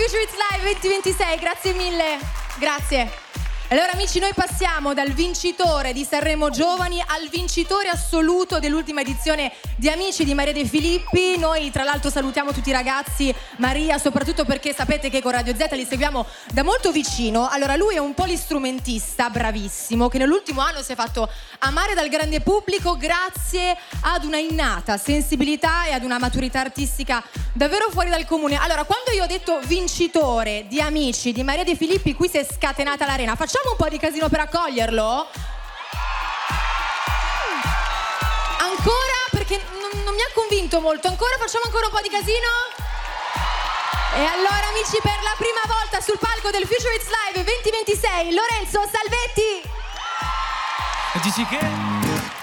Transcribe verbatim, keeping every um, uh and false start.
Future Hits Live duemilaventisei, grazie mille, grazie. Allora amici, noi passiamo dal vincitore di Sanremo Giovani al vincitore assoluto dell'ultima edizione di Amici di Maria De Filippi. Noi tra l'altro salutiamo tutti i ragazzi, Maria soprattutto perché sapete che con Radio Z li seguiamo da molto vicino. Allora lui è un polistrumentista bravissimo che nell'ultimo anno si è fatto amare dal grande pubblico grazie ad una innata sensibilità e ad una maturità artistica davvero fuori dal comune. Allora quando io ho detto vincitore di Amici di Maria De Filippi, qui si è scatenata l'arena. Facciamo un po' di casino per accoglierlo? Ancora? Perché non, non mi ha convinto molto. Ancora? Facciamo ancora un po' di casino? E allora amici, per la prima volta sul palco del Future Hits Live duemilaventisei, Lorenzo Salvetti. Dici che?